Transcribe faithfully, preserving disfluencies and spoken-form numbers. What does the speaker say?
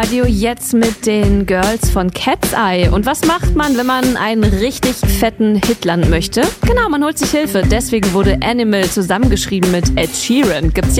Radio jetzt mit den Girls von Cat's Eye. Und was macht man, wenn man einen richtig fetten Hit landen möchte? Genau, man holt sich Hilfe. Deswegen wurde Animal zusammengeschrieben mit Ed Sheeran. Gibt's